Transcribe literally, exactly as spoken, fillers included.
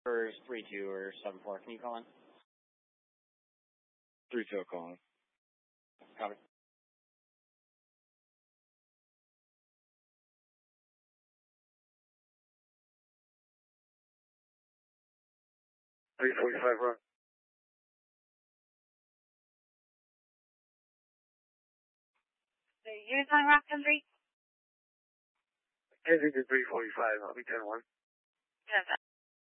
Or three two or seven four. Can you call in? three two calling. Copy. three forty-five, run. So you're calling Rock Country? Heading to three forty-five, I'll be ten one. Yes.